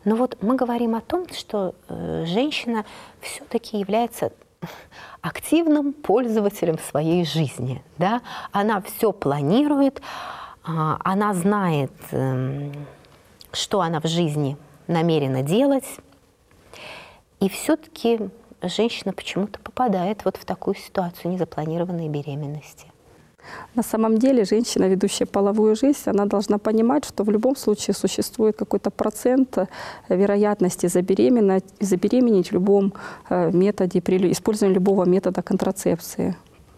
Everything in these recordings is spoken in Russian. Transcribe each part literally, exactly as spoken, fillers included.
Но вот мы говорим о том, что э, женщина все-таки является активным пользователем своей жизни. Да? Она все планирует, э, она знает, э, что она в жизни намерена делать. И все-таки женщина почему-то попадает вот в такую ситуацию незапланированной беременности. На самом деле женщина, ведущая половую жизнь, она должна понимать, что в любом случае существует какой-то процент вероятности забеременеть, забеременеть в любом методе, при использовании любого метода контрацепции.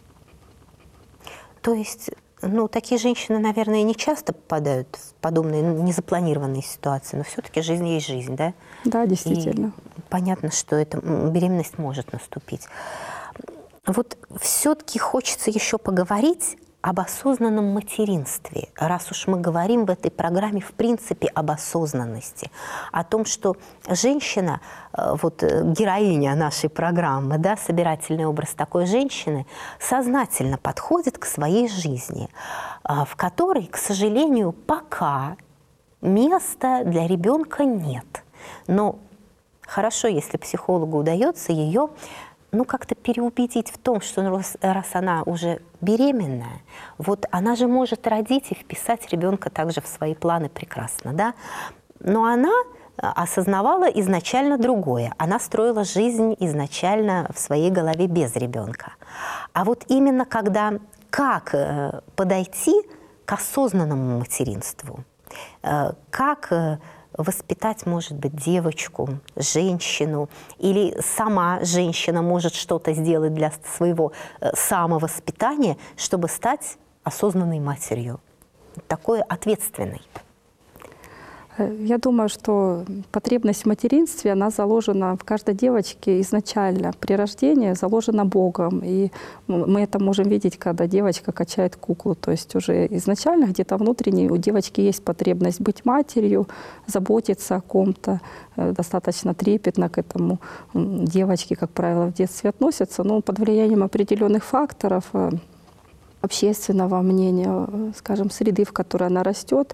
То есть, ну, такие женщины, наверное, не часто попадают в подобные незапланированные ситуации, но все-таки жизнь есть жизнь, да? Да, действительно. И понятно, что эта беременность может наступить. Вот все-таки хочется еще поговорить об осознанном материнстве, раз уж мы говорим в этой программе в принципе об осознанности, о том, что женщина, вот героиня нашей программы, да, собирательный образ такой женщины, сознательно подходит к своей жизни, в которой, к сожалению, пока места для ребенка нет. Но хорошо, если психологу удается ее ну, как-то переубедить в том, что раз, раз она уже беременная, вот она же может родить и вписать ребенка также в свои планы прекрасно, да? Но она осознавала изначально другое. Она строила жизнь изначально в своей голове без ребенка. А вот именно когда, как подойти к осознанному материнству, как воспитать, может быть, девочку, женщину, или сама женщина может что-то сделать для своего самовоспитания, чтобы стать осознанной матерью, такой ответственной. Я думаю, что потребность в материнстве, она заложена в каждой девочке изначально. При рождении заложена Богом. И мы это можем видеть, когда девочка качает куклу. То есть уже изначально где-то внутренне у девочки есть потребность быть матерью, заботиться о ком-то. Достаточно трепетно к этому девочки, как правило, в детстве относятся. Но под влиянием определенных факторов, общественного мнения, скажем, среды, в которой она растет,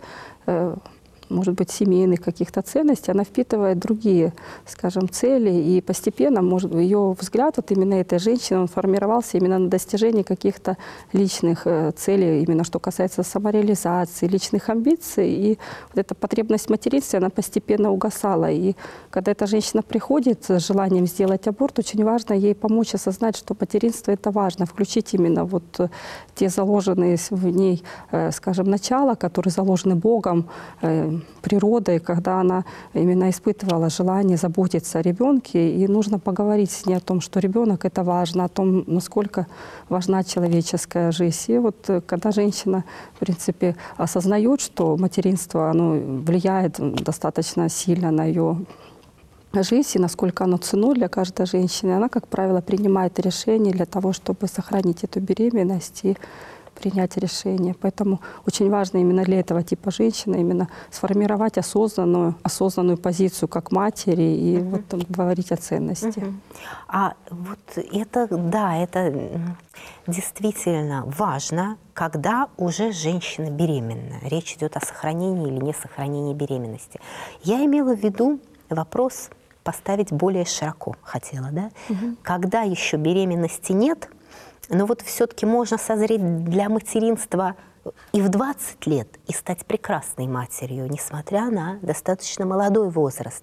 может быть, семейных каких-то ценностей, она впитывает другие, скажем, цели, и постепенно, может, ее взгляд вот именно этой женщины, он формировался именно на достижении каких-то личных целей, именно что касается самореализации, личных амбиций, и вот эта потребность в материнстве, она постепенно угасала, и когда эта женщина приходит с желанием сделать аборт, очень важно ей помочь осознать, что материнство — это важно, включить именно вот те заложенные в ней, скажем, начала, которые заложены Богом, природой, когда она именно испытывала желание заботиться о ребенке, и нужно поговорить с ней о том, что ребенок — это важно, о том, насколько важна человеческая жизнь. И вот когда женщина, в принципе, осознает, что материнство, оно влияет достаточно сильно на ее жизнь и насколько оно ценно для каждой женщины, она, как правило, принимает решение для того, чтобы сохранить эту беременность и принять решение. Поэтому очень важно именно для этого типа женщины именно сформировать осознанную, осознанную позицию как матери и uh-huh. вот, говорить о ценности. Uh-huh. А вот это, да, это действительно важно, когда уже женщина беременна. Речь идет о сохранении или не сохранении беременности. Я имела в виду вопрос поставить более широко, хотела, да? Uh-huh. Когда еще беременности нет, но вот все-таки можно созреть для материнства и в двадцать лет и стать прекрасной матерью, несмотря на достаточно молодой возраст.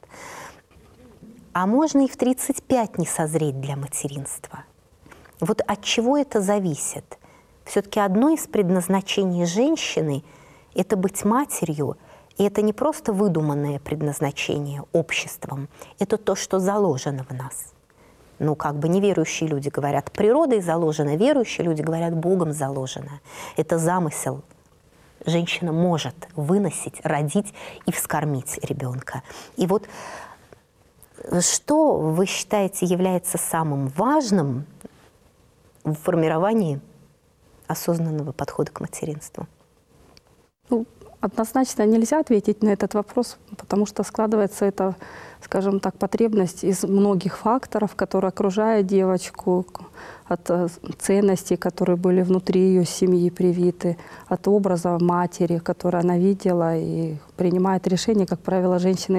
А можно и в тридцать пять не созреть для материнства. Вот от чего это зависит? Все-таки одно из предназначений женщины – это быть матерью, и это не просто выдуманное предназначение обществом, это то, что заложено в нас. Ну, как бы неверующие люди говорят, природой заложено, верующие люди говорят, Богом заложено. Это замысел. Женщина может выносить, родить и вскормить ребенка. И вот что, вы считаете, является самым важным в формировании осознанного подхода к материнству? Ну, однозначно нельзя ответить на этот вопрос, потому что складывается это, скажем так, потребность из многих факторов, которые окружают девочку, от ценностей, которые были внутри ее семьи привиты, от образа матери, который она видела и принимает решение, как правило, женщины